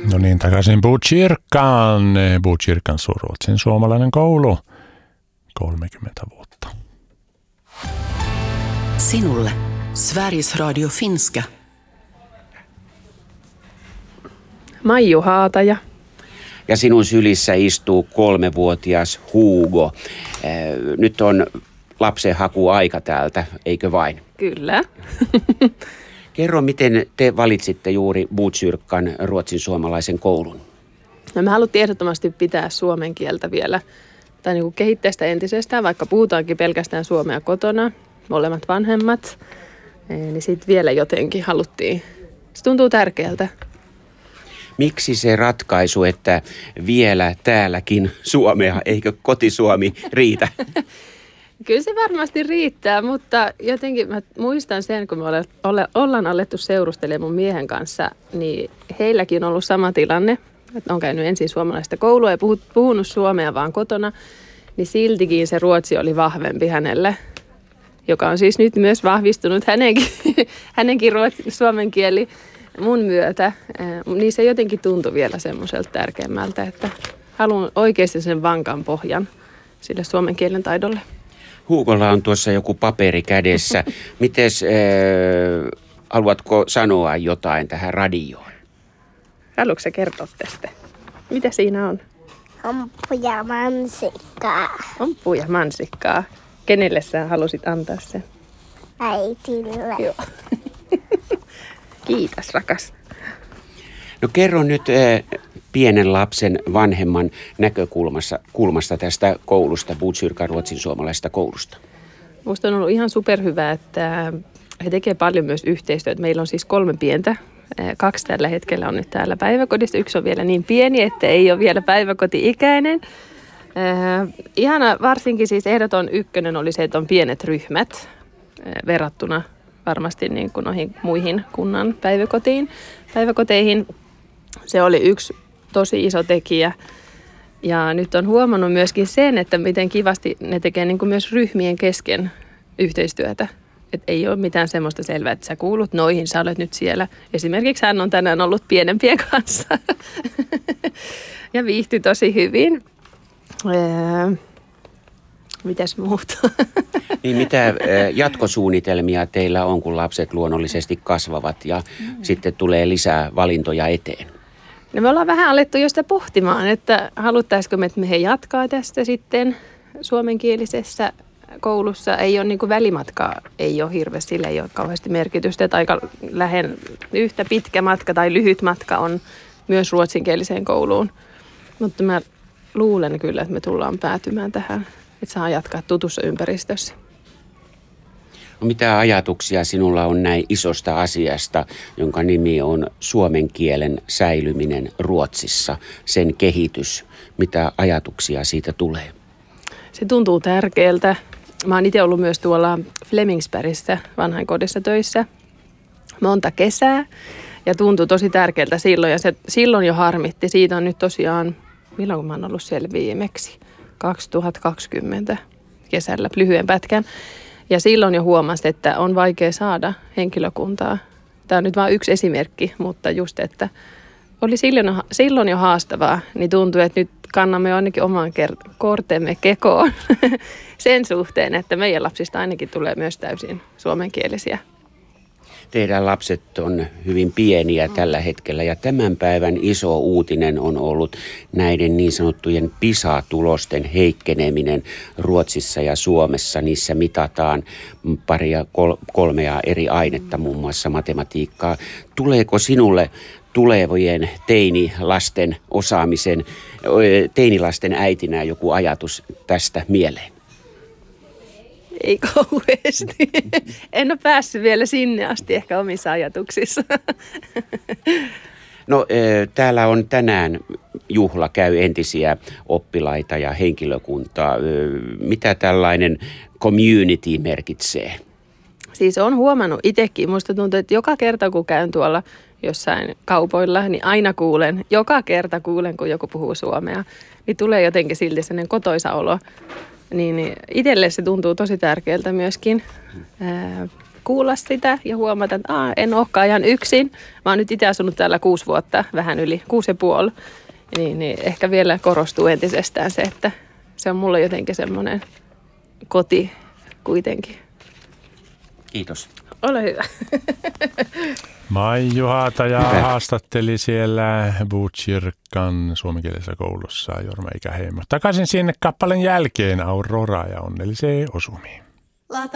No niin, takaisin Botkyrkaan. Botkyrkan Ruotsin suomalainen koulu. 30 vuotta. Sinulle Sveriges Radio Finska. Maiju Haataja. Ja sinun sylissä istuu 3-vuotias Hugo. Nyt on lapsen hakuaika täältä, eikö vain? Kyllä. Kerro, miten te valitsitte juuri Botkyrkan ruotsin suomalaisen koulun? No, me haluttiin ehdottomasti pitää suomen kieltä vielä, tai niin kuin kehittää sitä entisestään, vaikka puhutaankin pelkästään suomea kotona, molemmat vanhemmat, niin sitten vielä jotenkin haluttiin. Se tuntuu tärkeältä. Miksi se ratkaisu, että vielä täälläkin suomea, eikö kotisuomi riitä? Kyllä se varmasti riittää, mutta jotenkin mä muistan sen, kun me ollaan alettu seurustelemaan mun miehen kanssa, niin heilläkin on ollut sama tilanne, että on käynyt ensin suomalaista koulua ja puhunut suomea vaan kotona, niin siltikin se ruotsi oli vahvempi hänelle, joka on siis nyt myös vahvistunut hänenkin suomen kieli mun myötä. Niin se jotenkin tuntui vielä semmoiselta tärkeämmältä, että haluan oikeasti sen vankan pohjan sille suomen kielen taidolle. Hugolla on tuossa joku paperi kädessä. Mites, haluatko sanoa jotain tähän radioon? Haluatko sä kertoa tästä? Mitä siinä on? Hamppu ja mansikkaa. Hamppu ja mansikkaa. Kenelle sä halusit antaa sen? Äitille. Joo. Kiitos, rakas. No kerro nyt pienen lapsen vanhemman näkökulmasta tästä koulusta, Botkyrkan ruotsin suomalaisesta koulusta. Musta on ollut ihan superhyvä, että he tekevät paljon myös yhteistyötä. Meillä on siis 3 pientä. 2 tällä hetkellä on nyt täällä päiväkodissa. 1 on vielä niin pieni, että ei ole vielä päiväkoti-ikäinen. Ihana, varsinkin siis ehdoton ykkönen oli se, että on pienet ryhmät verrattuna varmasti niin kuin noihin muihin kunnan päiväkoteihin. Se oli yksi tosi iso tekijä. Ja nyt on huomannut myöskin sen, että miten kivasti ne tekee niin kuin myös ryhmien kesken yhteistyötä. Että ei ole mitään semmoista selvää, että sä kuulut noihin, sä olet nyt siellä. Esimerkiksi hän on tänään ollut pienempien kanssa ja viihtyi tosi hyvin. Mitäs muuta? Niin mitä jatkosuunnitelmia teillä on, kun lapset luonnollisesti kasvavat ja sitten tulee lisää valintoja eteen? No me ollaan vähän alettu jo sitä pohtimaan, että haluttaisiko me, että me he jatkaa tästä sitten suomenkielisessä koulussa. Ei ole niin kuin välimatkaa, ei ole hirveästi, sillä ei ole kauheasti merkitystä, että aika yhtä pitkä matka tai lyhyt matka on myös ruotsinkieliseen kouluun. Mutta mä luulen kyllä, että me tullaan päätymään tähän, että saa jatkaa tutussa ympäristössä. No, mitä ajatuksia sinulla on näin isosta asiasta, jonka nimi on suomen kielen säilyminen Ruotsissa, sen kehitys? Mitä ajatuksia siitä tulee? Se tuntuu tärkeältä. Mä oon itse ollut myös tuolla Flemingsbergissä vanhainkodissa töissä monta kesää ja tuntui tosi tärkeältä silloin ja se silloin jo harmitti. Siitä on nyt tosiaan, milloin mä oon ollut siellä viimeksi? 2020 kesällä lyhyen pätkän. Ja silloin jo huomasin, että on vaikea saada henkilökuntaa. Tämä on nyt vain yksi esimerkki, mutta just, että oli silloin jo haastavaa, niin tuntui, että nyt kannamme jo ainakin oman kortemme kekoon sen suhteen, että meidän lapsista ainakin tulee myös täysin suomenkielisiä. Teidän lapset on hyvin pieniä tällä hetkellä ja tämän päivän iso uutinen on ollut näiden niin sanottujen PISA-tulosten heikkeneminen Ruotsissa ja Suomessa. Niissä mitataan kolmea eri ainetta, muun muassa matematiikkaa. Tuleeko sinulle tulevien teinilasten äitinä joku ajatus tästä mieleen? Ei kauheasti. En ole päässyt vielä sinne asti ehkä omissa ajatuksissa. No täällä on tänään juhla, käy entisiä oppilaita ja henkilökuntaa. Mitä tällainen community merkitsee? Siis on huomannut itsekin. Musta tuntuu, että joka kerta kun käyn tuolla jossain kaupoilla, niin aina joka kerta kuulen, kun joku puhuu suomea, niin tulee jotenkin silti sellainen kotoisa olo. Niin itselle se tuntuu tosi tärkeältä myöskin. kuulla sitä ja huomata, että en olekaan ihan yksin. Mä oon nyt itse asunut täällä 6 vuotta, vähän yli 6,5. Niin ehkä vielä korostuu entisestään se, että se on mulle jotenkin semmoinen koti kuitenkin. Kiitos. Ole hyvä. Maiju Haataja haastatteli siellä Botkyrkan suomenkielisessä koulussa Jorma Ikäheimo. Takaisin sinne kappaleen jälkeen Aurora ja onnelliseen osumiin.